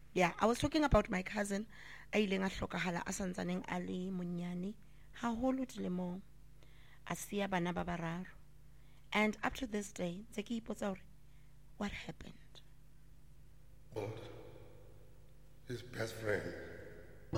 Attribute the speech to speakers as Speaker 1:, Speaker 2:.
Speaker 1: Yeah, I was talking about my cousin a ileng a hlokahala a santsaneng a le monyane haholo dilemong, a siya bana ba bararo. And up to this day ntse ke ipotsa hore what happened.
Speaker 2: His best friend